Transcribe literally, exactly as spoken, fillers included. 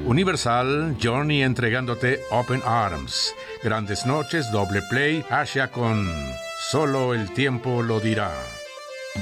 Universal, Johnny entregándote Open Arms. Grandes Noches, doble play, Asia con Solo el tiempo lo dirá.